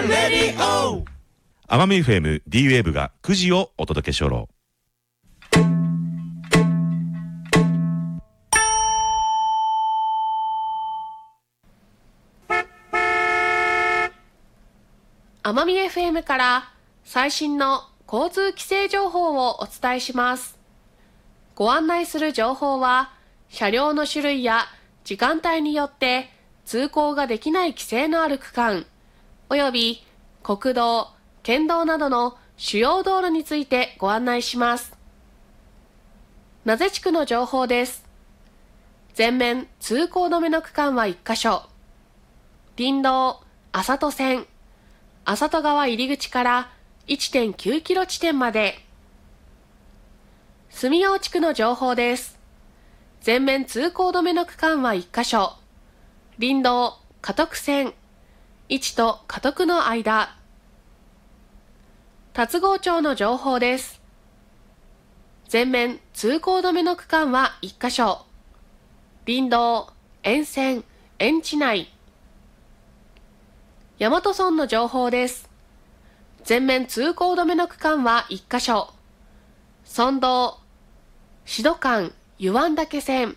レディオ奄美 FM D ウェーブが9時をお届けしょろ。 奄美 FM から最新の交通規制情報をお伝えします。ご案内する情報は車両の種類や時間帯によって通行ができない規制のある区間および国道、県道などの主要道路についてご案内します。名瀬地区の情報です。全面通行止めの区間は1カ所。林道、浅戸線、浅戸川入り口から 1.9 キロ地点まで。住用地区の情報です。全面通行止めの区間は1カ所。林道、加徳線、1と加徳の間。龍郷町の情報です。全面通行止めの区間は1カ所。林道、沿線、園地内。大和村の情報です。全面通行止めの区間は1カ所。村道、志度間、湯湾岳線。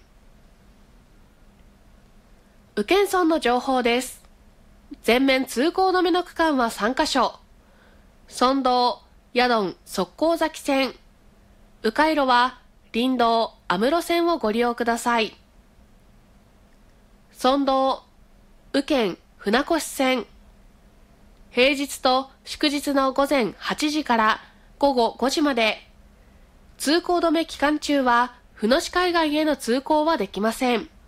宇検村の情報です。全面通行止めの区間は3カ所。村道、矢丼、側溝崎線。迂回路は林道、安室線をご利用ください。村道、宇検、船越線。平日と祝日の午前8時から午後5時まで。通行止め期間中は船越海岸への通行はできません。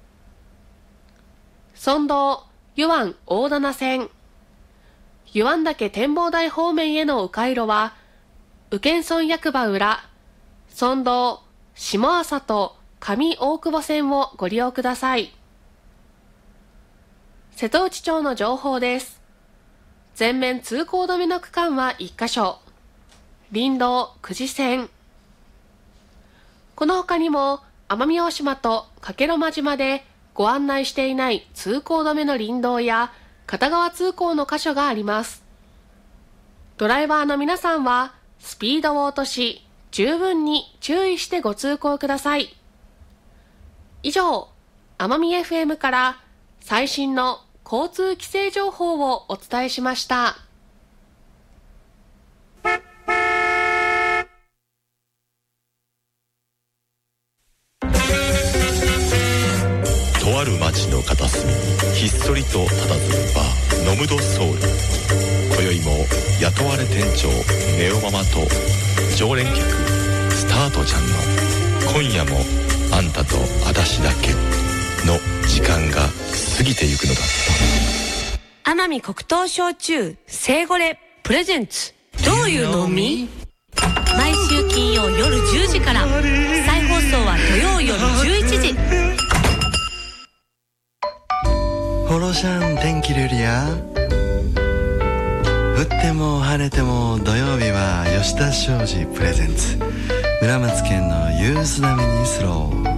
村道、湯湾大棚線。湯湾岳展望台方面への迂回路は宇検村役場裏、村道、下浅と上大久保線をご利用ください。瀬戸内町の情報です。全面通行止めの区間は1カ所。林道、久慈線。この他にも奄美大島と加計呂麻島でご案内していない通行止めの林道や片側通行の箇所があります。ドライバーの皆さんはスピードを落とし十分に注意してご通行ください。以上、奄美 FM から最新の交通規制情報をお伝えしました。 とある町の片隅にひっそりと佇むバーノムドソウル。今宵も雇われ店長ネオママと常連客スタートちゃんの今夜もあんたと私だけの時間が過ぎてゆくのだった。 奄美黒糖焼酎聖ゴレプレゼンツ。どういうのみ？毎週金曜夜10時から。再放送は土曜夜11時。 ホロシャン天気ルリア。降っても晴れても土曜日は吉田商事プレゼンツ。村松県のユース並みにスロー。